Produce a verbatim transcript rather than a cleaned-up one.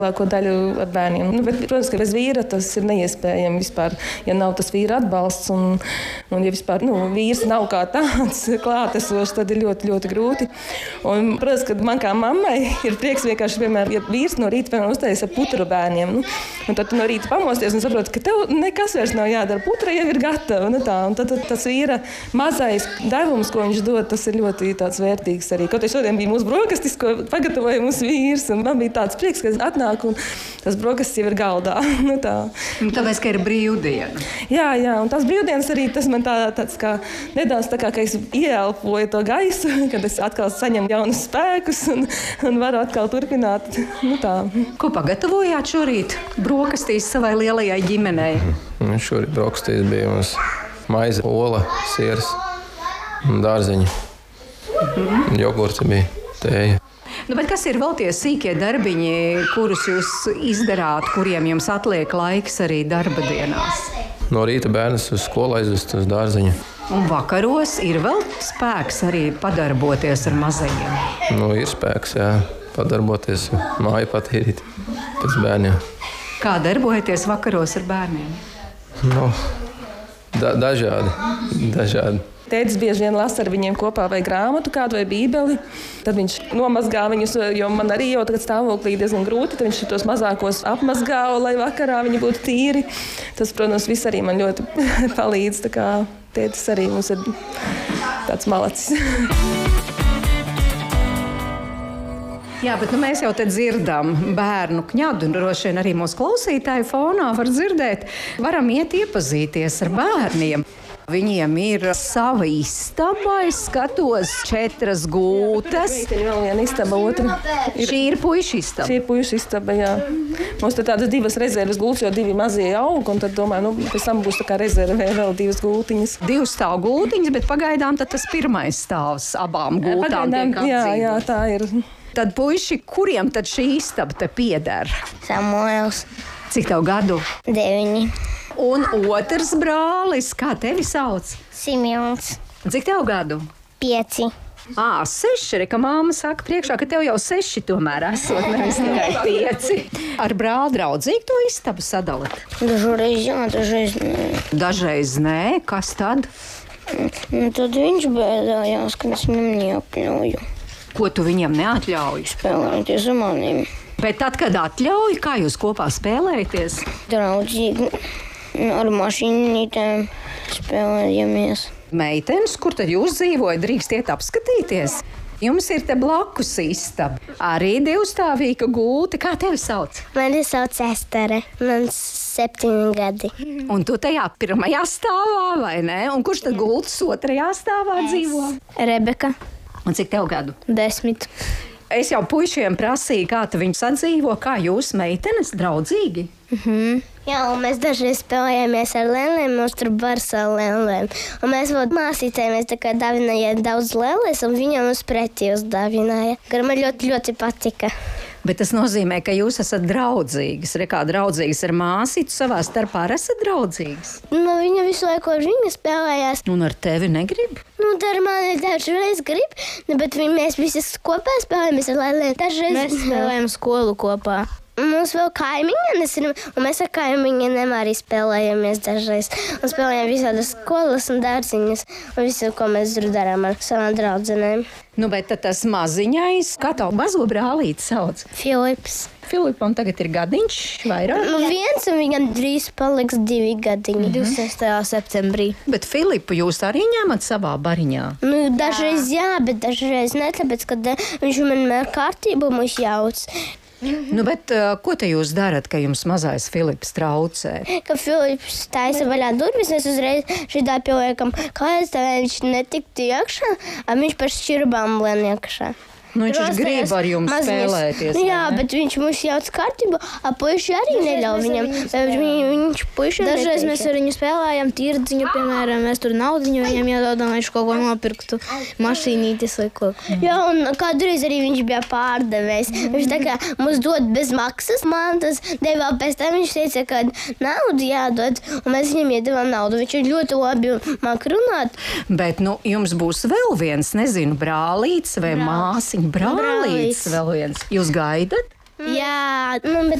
lielāko daļu ar bērniem. Nu, bet, protams, ka bez vīra tas ir neiespējami vispār, ja nav tas vīra atbalsts. Un, un ja vispār nu, vīrs nav kā tāds klātesošs, tad ir ļoti, ļoti grūti. Un, protams, ka man kā mammai ir prieks vienkārši, piemēram, ja vīrs no rīta piemēram, uztaisa putru bērniem. Nu, un tad tu no rīta pamosties un saproti, ka tev nekas vairs nav jādara. Putra jau ir gatava. Nu, tā, un tad, tad tas vīra mazais devums, ko viņš dod, tas ir ļoti tāds vērtīgs arī. Kaut arī šodien bija mūsu brokastis, ko pagatavoja mūsu vīrs. Un man bija tāds prieks, ka atnāk un tas brokastis jau ir galdā. Nu, tā. Tāpēc, ka ir brīvdiena. Jā, jā, un tās brīvdienas arī tas man tā, tāds kā nedaudz tā kā, ka es ieelpoju to gaisu, kad es atkal saņemu jaunus spēkus un, un varu atkal turpināt. Nu, tā. Ko pagatavojāt šorīt brokastīs savai lielajai ģimenei? Šorīt brokastīs bija mums maize, ola, siers un dārzeņi. Mm-hmm. Jogurti bija, tēja. Nu, bet kas ir vēl tie sīkie darbiņi, kurus jūs izdarāt, kuriem jums atliek laiks arī darba dienās? No rīta bērnus uz skolu aizvest uz dārziņu. Un vakaros ir vēl spēks arī padarboties ar mazajiem? Nu, ir spēks, jā, padarboties, māju patīrīt pēc bērniem. Kā darbojaties vakaros ar bērniem? Nu, da dažādi, dažādi. Tētis bieži vien lasa ar viņiem kopā vai grāmatu kādu vai bībeli. Tad viņš nomazgā viņus, jo man arī jau tagad stāvoklī diezgan grūti. Tad viņš tos mazākos apmazgā, lai vakarā viņi būtu tīri. Tas, protams, viss arī man ļoti palīdz. Tā kā tētis arī mums ir tāds malacis. Jā, bet nu, mēs jau te dzirdam bērnu kņadu, un droši vien arī mūsu klausītāju fonā var dzirdēt. Varam iet iepazīties ar bērniem. Viņiem ir sava istaba, es skatos, četras gultas. Vēl viena istaba, otra. Ir... Šī ir puiša istaba? Šī ir puiša istaba, jā. Mums te tādas divas rezerves gultas, jo divi mazie aug, un tad domāju, nu, pēc tam būs tā kā rezervē vēl divas gultiņas. Divas stāv gultiņas, bet pagaidām tad tas pirmais stāvs abām gultām tiek apdzīvots. Jā, jā, tā ir. Tad puiši, kuriem tad šī istaba te pieder? Samuels. Cik tev gadu? Deviņi. Un otrs brālis, kā tevi sauc? Simjons. Cik tev gadu? Pieci. Ā, seši, re, ka māma saka priekšā, ka tev jau seši tomēr esot, nevis tikai pieci. Ar brāli draudzīgi to istabu sadalat? Dažreiz jā, dažreiz nē. Dažreiz nē, kas tad? Nu, tad viņš bēdājās, ka es viņam neatļauju. Ko tu viņam neatļauj? Spēlēties ar maniem. Bet tad, kad atļauj, kā jūs kopā spēlēties? Draudzīgi. Ar mašīnītēm spēlējamies. Meitenes, kur tad jūs dzīvojat, drīkst iet apskatīties? Jums ir te blakus istaba. Arī divstāvīga gulta. Kā tevi sauc? Mani sauc Estere. Man septiņi gadi. Un tu tajā pirmajā stāvā, vai ne? Un kurš tad gultas otrajā stāvā es. Dzīvo? Rebeka. Un cik tev gadu? Desmit. Es jau puišiem prasīju, kā tu viņus sadzīvo, kā jūs meitenes draudzīgi. Mhm. Jā, un mēs dažreiz spēlējamies ar lēlēm, mums tur bars ar lēlēm. Un mēs vēl māsītēm mēs tā kā davinājām daudz lēlēs, un viņa mums pretī uzdāvināja. Gar man ļoti, ļoti patika. Bet tas nozīmē, ka jūs esat draudzīgas. Re, kā draudzīgas ar māsītu savā starpā esat draudzīgas? Nu, viņa visu laiku ar viņu spēlējās. Un ar tevi negrib? Nu, ar mani dažreiz grib, nu, bet viņi, mēs visas kopā spēlējamies ar lēlēm. Dažreiz mēs spēlējam skolu kopā. Mums vēl kaimiņienes ir, un mēs ar kaimiņiem arī spēlējamies dažreiz. Un spēlējam visādas skolas un dārziņas, un visu, ko mēs darām ar savām draudzenēm. Nu, bet tad tas maziņais, kā tavu mazo brālīti sauc? Filips. Filipam tagad ir gadiņš vairāk? Nu, viens, un viņam drīz paliks divi gadiņi. Mhm. divdesmit sestajā septembrī. Bet Filipu jūs arī ņemat savā bariņā? Nu, dažreiz jā, bet dažreiz ne, tāpēc, ka viņš vienmēr kārtību mums jauc. Mm-hmm. Nu, bet uh, ko te jūs darat, ka jums mazais Filips traucē? Ka Filips taisa vaļā durvis, mēs uzreiz šidā pieliekam, kāds tā viņš netiktu iekšā, a viņš par šķirbām lien iekšā. Nu, viņš Rostās, grib ar jums mazlies spēlēties. Nu, jā, ne? Bet viņš mums jauc kārtību, a puiši arī neļauj viņam. Viņ, viņš puiši Dažreiz mēs ar viņu spēlējam tirdziņu, piemēram, mēs tur naudiņu viņam iedodam, viņš kaut ko nopirktu, mašīnītis vai ko. Jā, un kādreiz arī viņš bija pārdevējs. Viņš tā kā mums dod bez maksas, man tas devā pēc tam, viņš teica, ka naudu jādod, un mēs viņam iedevām naudu. Viņš ir ļoti labi māk runāt. Bet, nu, jums būs vēl viens, nezinu, brālīts vai māsiņa. Brālīts vēl viens. Jūs gaidat? Jā, Nu, bet